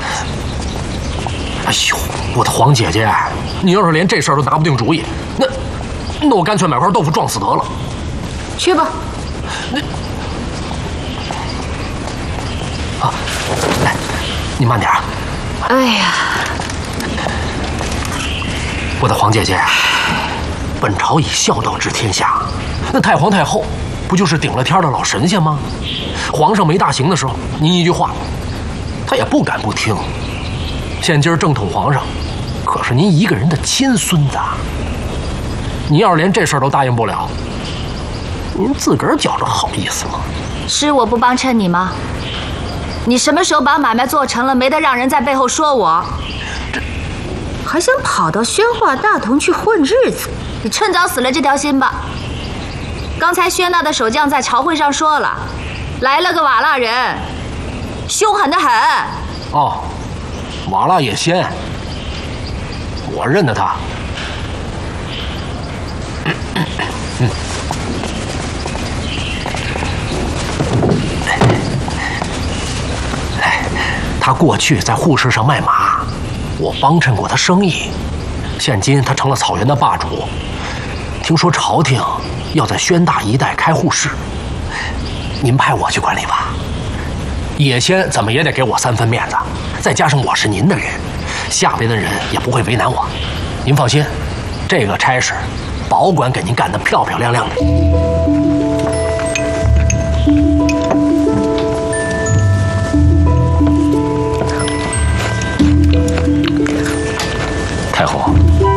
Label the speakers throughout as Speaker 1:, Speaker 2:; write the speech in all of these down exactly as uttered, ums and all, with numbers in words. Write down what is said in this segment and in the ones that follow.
Speaker 1: 哎呦，我的黄姐姐，你要是连这事儿都拿不定主意，那那我干脆买块豆腐撞死得了。
Speaker 2: 去吧。
Speaker 1: 那啊，来，你慢点啊。
Speaker 2: 哎呀，
Speaker 1: 我的黄姐姐，本朝以孝道治天下，那太皇太后不就是顶了天的老神仙吗？皇上没大行的时候，您一句话，他也不敢不听。现今正统皇上可是您一个人的亲孙子，您要是连这事儿都答应不了，您自个儿觉着好意思吗？
Speaker 2: 是我不帮衬你吗？你什么时候把买卖做成了，没得让人在背后说我？
Speaker 1: 这
Speaker 2: 还想跑到宣化大同去混日子？你趁早死了这条心吧。刚才宣大的守将在朝会上说了，来了个瓦剌人，凶狠得很。
Speaker 1: 哦，瓦剌也仙，我认得他。嗯。哎，他过去在沪市上卖马，我帮衬过他生意。现今他成了草原的霸主，听说朝廷要在宣大一带开沪市，您派我去管理吧。野仙怎么也得给我三分面子，再加上我是您的人，下边的人也不会为难我。您放心，这个差事保管给您干得漂漂亮亮的。
Speaker 3: 太后，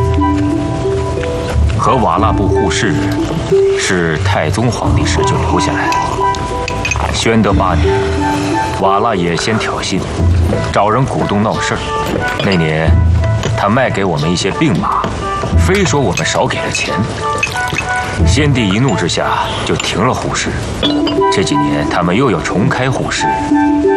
Speaker 3: 和瓦剌部互市是太宗皇帝时就留下来的。宣德八年，瓦剌也先挑衅，找人鼓动闹事儿。那年，他卖给我们一些病马，非说我们少给了钱。先帝一怒之下就停了互市。这几年他们又要重开互市，